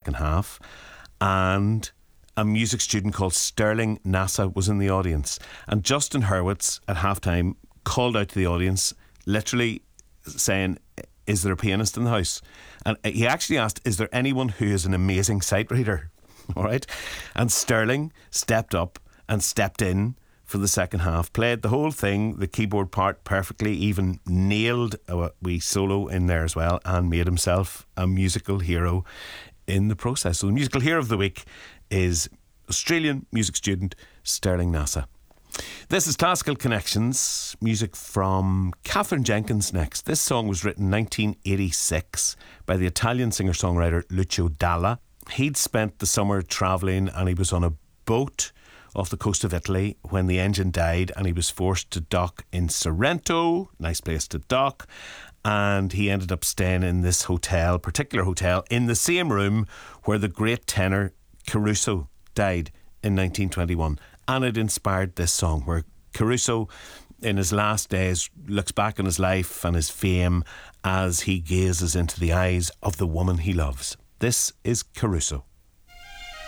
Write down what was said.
second half, and a music student called Sterling Nasa was in the audience. And Justin Hurwitz at halftime called out to the audience, literally saying, is there a pianist in the house? And he actually asked, is there anyone who is an amazing sight reader? All right. And Sterling stepped up and stepped in for the second half, played the whole thing, the keyboard part perfectly, even nailed a wee solo in there as well, and made himself a musical hero in the process. So the musical hero of the week is Australian music student Sterling Nasa. This is Classical Connections, music from Catherine Jenkins next. This song was written in 1986 by the Italian singer-songwriter Lucio Dalla. He'd spent the summer travelling, and he was on a boat off the coast of Italy when the engine died, and he was forced to dock in Sorrento, nice place to dock, and he ended up staying in this particular hotel, in the same room where the great tenor Caruso died in 1921, and it inspired this song where Caruso, in his last days, looks back on his life and his fame as he gazes into the eyes of the woman he loves. This is Caruso.